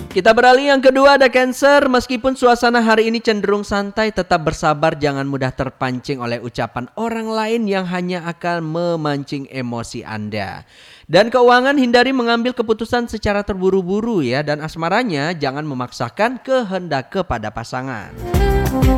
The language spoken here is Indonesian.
Kita beralih yang kedua, ada Cancer. Meskipun suasana hari ini cenderung santai, tetap bersabar, jangan mudah terpancing oleh ucapan orang lain yang hanya akan memancing emosi Anda. Dan keuangan, hindari mengambil keputusan secara terburu-buru ya. Dan asmaranya jangan memaksakan kehendak kepada pasangan.